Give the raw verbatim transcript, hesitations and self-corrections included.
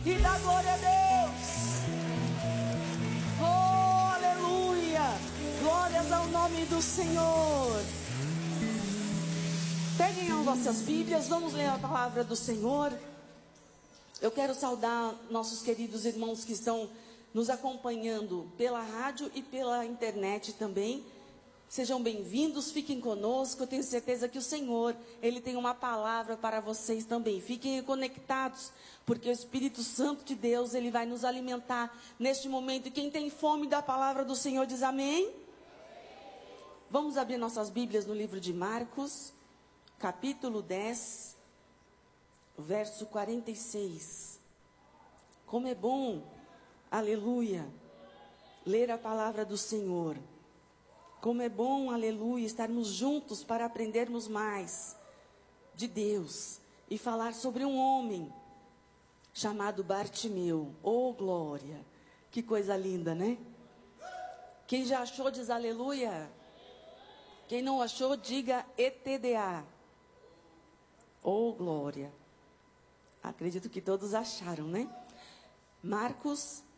e dá glória a Deus. Oh, aleluia. Glórias ao nome do Senhor. Peguem as vossas Bíblias, vamos ler a palavra do Senhor. Eu quero saudar nossos queridos irmãos que estão nos acompanhando pela rádio e pela internet também. Sejam bem-vindos, fiquem conosco. Eu tenho certeza que o Senhor, Ele tem uma palavra para vocês também. Fiquem conectados, porque o Espírito Santo de Deus, Ele vai nos alimentar neste momento. E quem tem fome da palavra do Senhor diz amém. Amém. Vamos abrir nossas Bíblias no livro de Marcos, capítulo dez, verso quarenta e seis. Como é bom, aleluia, ler a palavra do Senhor. Como é bom, aleluia, estarmos juntos para aprendermos mais de Deus e falar sobre um homem chamado Bartimeu. Oh, glória! Que coisa linda, né? Quem já achou, diz aleluia. Quem não achou, diga E T D A. Oh, glória! Acredito que todos acharam, né? Marcos